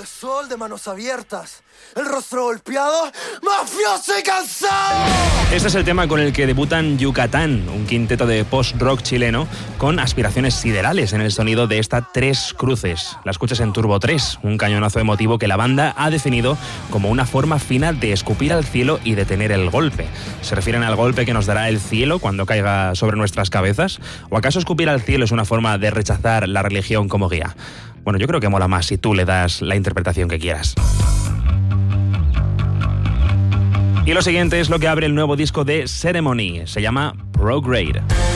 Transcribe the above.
de sol, de manos abiertas, el rostro golpeado, mafioso y cansado. Este es el tema con el que debutan Yucatán, un quinteto de post-rock chileno con aspiraciones siderales en el sonido de esta Tres Cruces. La escuchas en Turbo 3, un cañonazo emotivo que la banda ha definido como una forma fina de escupir al cielo y detener el golpe. ¿Se refieren al golpe que nos dará el cielo cuando caiga sobre nuestras cabezas? ¿O acaso escupir al cielo es una forma de rechazar la religión como guía? Bueno, yo creo que mola más si tú le das la interpretación que quieras. Y lo siguiente es lo que abre el nuevo disco de Ceremony. Se llama Prograde.